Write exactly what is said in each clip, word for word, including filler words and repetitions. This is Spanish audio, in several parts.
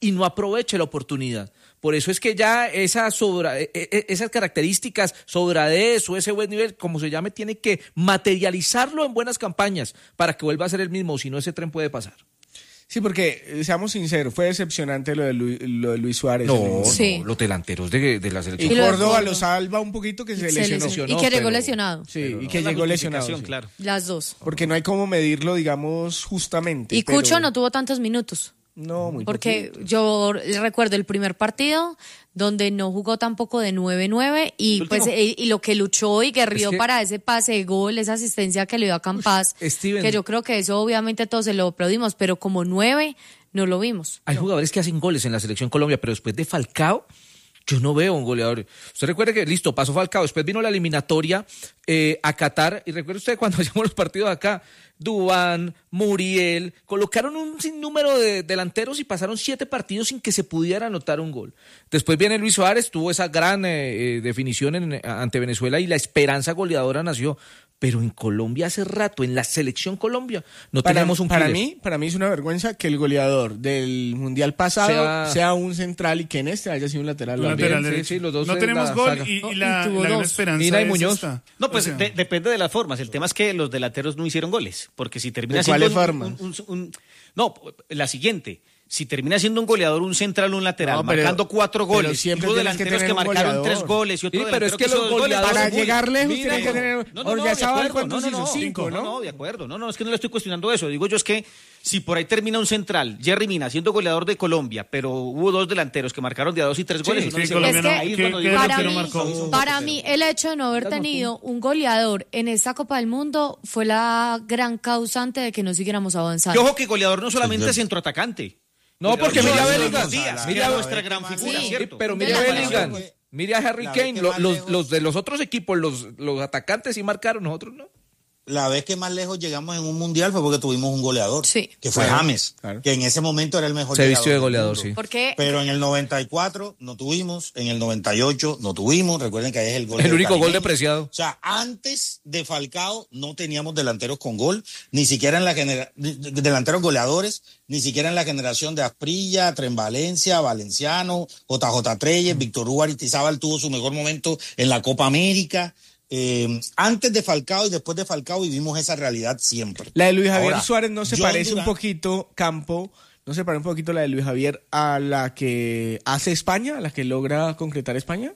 y no aproveche la oportunidad. Por eso es que ya esa sobra, esas características, sobradez o ese buen nivel, como se llame, tiene que materializarlo en buenas campañas para que vuelva a ser el mismo, si no ese tren puede pasar. Sí, porque, seamos sinceros, fue decepcionante lo de Luis, lo de Luis Suárez. No, sí. no, los delanteros de, de la selección. Y Córdoba lo salva un poquito que se, se lesionó. lesionó. Y que llegó pero, lesionado. Sí, pero y no. que llegó lesionado. Sí. Claro. Las dos. Porque no hay cómo medirlo, digamos, justamente. Y pero... Cucho no tuvo tantos minutos. No, muy Porque poquito. yo recuerdo el primer partido donde no jugó tampoco de nueve nueve y pues y, y lo que luchó y guerrió es que, para ese pase de gol, esa asistencia que le dio a Campas, uf, Steven, que yo creo que eso obviamente todos se lo aplaudimos, pero como nueve no lo vimos. Hay jugadores que hacen goles en la selección Colombia, pero después de Falcao, yo no veo un goleador. Usted recuerde que, listo, pasó Falcao, después vino la eliminatoria eh, a Qatar, y recuerde usted cuando hacíamos los partidos acá, Duván, Muriel, colocaron un sinnúmero de delanteros y pasaron siete partidos sin que se pudiera anotar un gol. Después viene Luis Suárez, tuvo esa gran eh, eh, definición en, ante Venezuela y la esperanza goleadora nació. Pero en Colombia hace rato, en la selección Colombia, no para, tenemos un para killer. mí, para mí es una vergüenza que el goleador del Mundial pasado sea, sea, un central y que en este haya sido un lateral. Un lateral sí, sí, los dos no de tenemos la gol saga. y, y Oh, la, y tuvo la gran dos. esperanza Mina y es Muñoz. esta. No, pues O sea, de, depende de las formas. El tema es que los delanteros no hicieron goles. Porque si termina ¿De siendo. cuáles un- formas? un- un- un- no, la siguiente. Si termina siendo un goleador, un central, un lateral, No, pero- marcando cuatro pero goles, siempre hubo tienes que delanteros que, tener un marcaron goleador. tres goles y otro Sí, pero delantero es que hizo los dos goles. goleadores- Para Muy- llegar lejos Mira, tiene que tener... No, no, no, Oyarzabal, de acuerdo, ¿cuántos no, no, hizo? no, Cinco, no, ¿no? no, de acuerdo. No, no, es que no le estoy cuestionando eso. Digo yo es que si por ahí termina un central, Jerry Mina, siendo goleador de Colombia, pero hubo dos delanteros que marcaron de a dos y tres goles. sí, uno dice, Colombia Es que- ahí es ¿qué- cuando qué digo, Para delantero mí, marcó? para mí, el hecho de no haber tenido un goleador en esta Copa del Mundo fue la gran causante de que no siguiéramos Y avanzando. ojo que goleador no solamente es centroatacante. No, porque Mira mira a Bellingham, Bellingham. Díaz, Mira, que era nuestra gran figura, Sí, ¿cierto? pero De mira la a Bellingham, selección. mira a Harry La vez Kane, que lo- más los, lejos- los de los otros equipos, los, los atacantes sí marcaron, nosotros no. La vez que más lejos llegamos en un mundial fue porque tuvimos un goleador, Sí. que fue Claro, James, claro. que en ese momento era el mejor Se vistió de del goleador, mundo. sí. Porque Pero en el noventa y cuatro no tuvimos, en el noventa y ocho no tuvimos, recuerden que ahí es el gol El del único gol caribeño. de Preciado. O sea, antes de Falcao no teníamos delanteros con gol, ni siquiera en la genera- delanteros goleadores, ni siquiera en la generación de Asprilla, Tren Valencia, Valenciano, J J Treyes, Víctor Hugo Aristizábal tuvo su mejor momento en la Copa América. Eh, antes de Falcao y después de Falcao vivimos esa realidad siempre. La de Luis Javier Ahora, Suárez no se John parece un Durán- poquito, Campo, no se parece un poquito la de Luis Javier a la que hace España, a la que logra concretar España.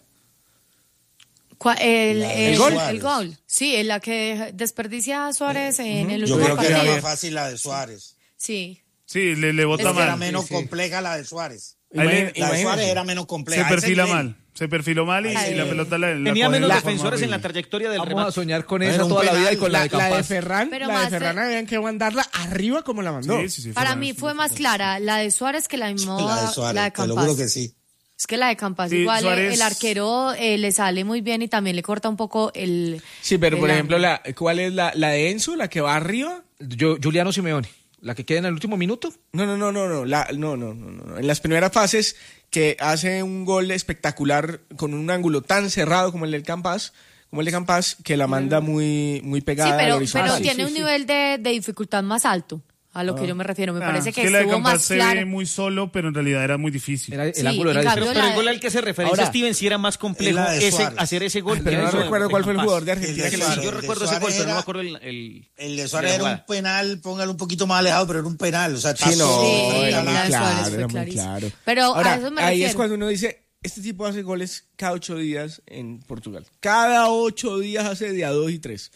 cua- el, La de el, gol. el gol. Sí, en la que desperdicia a Suárez en el Yo último creo que era partido. más fácil la de Suárez. Sí. Sí, le, le Es bota que Era mal. menos sí, sí. compleja la de Suárez. Ahí le- La de Imagínese. Suárez era menos Se compleja. a ese perfila nivel. mal. Se perfiló mal y, Ay. y la pelota la, la Tenía coge menos de una defensores forma en la horrible. trayectoria del Vamos remate. a soñar con Era esa un toda la penal. vida y con la, La, de la de Campas. Ferran, Pero la de más de- Ferran habían que mandarla arriba como la mandó. Sí, sí, sí, Para Ferran, mí sí, fue sí, más sí. clara la de Suárez que la misma La de Suárez, la de te lo Campas. juro que sí. Es que la de Campas Sí, igual Suárez- el arquero eh, le sale muy bien y también le corta un poco el... Sí, pero por el ejemplo, ángulo. la, ¿cuál es la, la de Enzo, la que va arriba? Yo, Juliano Simeone, la que queda en el último minuto. No, no, no, no, no, la, no, no, no, no. En las primeras fases que hace un gol espectacular con un ángulo tan cerrado como el del Campas, como el de Campas, que la manda muy, muy Sí, pegada al pero, horizonte. pero Sí, tiene sí, un sí. nivel de, de dificultad más alto, a lo que yo me refiero. Me Ah, parece es que, la de estuvo Campas más se claro. ve muy solo, pero en realidad era muy difícil. Era, el Sí, ángulo era en cambio, diferente. Pero la el de- gol al que se referencia Ahora, Steven sí era más complejo es la de ese, Suárez. hacer ese gol. Pero que no eso de- recuerdo de cuál fue el Campas. jugador de El de Argentina que Sí, la Suárez. yo El de recuerdo ese Suárez gol, pero no era- me acuerdo el... el El de de Suárez la era un jugada. penal, póngalo un poquito más alejado, pero era un penal. O sea, está Sí, no, Sí, era la muy de Suárez claro, fue era muy clarísimo. claro. Pero a Ahora, eso me ahí refiero. es cuando uno dice, este tipo hace goles cada ocho días en Portugal. Cada ocho días hace de a dos y tres.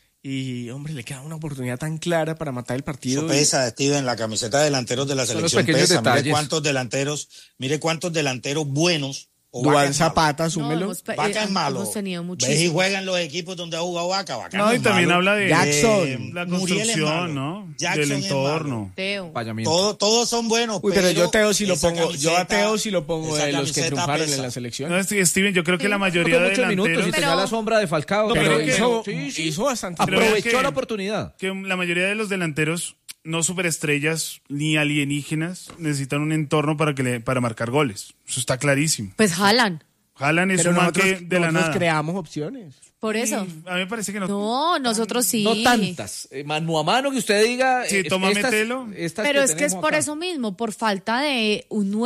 Y, hombre, le queda una oportunidad tan clara para matar el partido. Eso y- pesa, Steven, la camiseta de delanteros de la Son los selección pequeños pesa. detalles. Mire cuántos delanteros, mire cuántos delanteros buenos. o Duván Vaca es malo. Zapata, No, súmelo. hemos, pe- Vaca eh, es malo. hemos tenido Ves y muchísimo. juega en los equipos donde ha jugado Vaca. Vaca No, y es también malo. habla de Jackson. la Muriel es construcción, malo. ¿no? Jackson Del es entorno. malo. Teo. Fallamiento. Todo- todos son buenos. Uy, pero yo Teo sí lo esa pongo, yo a camiseta- Teo sí lo pongo esa de los que camiseta triunfaron pesa. en la selección. No, Steve- Steven, yo creo que la No mayoría fue de muchos minutos y delanteros... tenía Pero- la sombra de Falcao. No, pero pero que- hizo, sí, sí. hizo bastante. Pero Aprovechó que- la oportunidad. que la mayoría de los delanteros, no superestrellas ni alienígenas, necesitan un entorno para que le, para marcar goles. Eso está clarísimo. Pues jalan. Jalan es Pero un man nosotros, que de la nosotros nada. creamos opciones. Por eso. Mm, A mí me parece que no. No, nosotros sí. No tantas. Eh, mano a mano que usted diga. Sí, eh, toma, estas- mételo. estas Pero es que es tenemos por acá. eso mismo, por falta de un